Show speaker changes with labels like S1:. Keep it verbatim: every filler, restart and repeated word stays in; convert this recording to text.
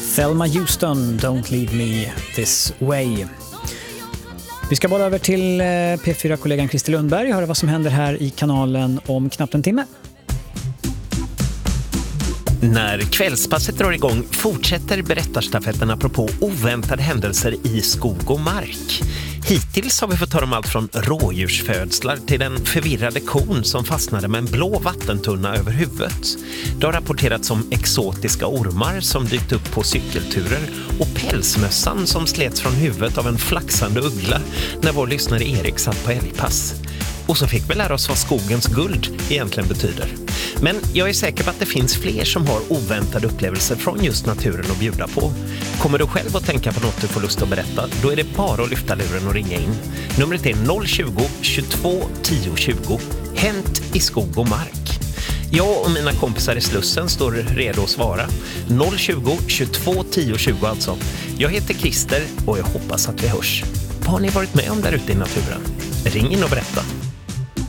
S1: Thelma Houston, Don't Leave Me This Way. Vi ska bara över till P fyra-kollegan Christer Lundberg och höra vad som händer här i kanalen om knappt en timme.
S2: När kvällspasset drar igång fortsätter berättarstafetten apropå oväntade händelser i skog och mark. Hittills har vi fått höra om allt från rådjursfödslar till den förvirrade kon som fastnade med en blå vattentunna över huvudet. Det har rapporterats om exotiska ormar som dykt upp på cykelturer och pälsmössan som slets från huvudet av en flaxande uggla när vår lyssnare Erik satt på älgpass. Och så fick vi lära oss vad skogens guld egentligen betyder. Men jag är säker på att det finns fler som har oväntade upplevelser från just naturen att bjuda på. Kommer du själv att tänka på något du får lust att berätta, då är det bara att lyfta luren och ringa in. Numret är noll tjugo, tjugotvå, tio tjugo. Hänt i skog och mark. Jag och mina kompisar i Slussen står redo att svara. noll tjugo, tjugotvå, tio tjugo alltså. Jag heter Christer och jag hoppas att vi hörs. Vad har ni varit med om där ute i naturen? Ring in och berätta.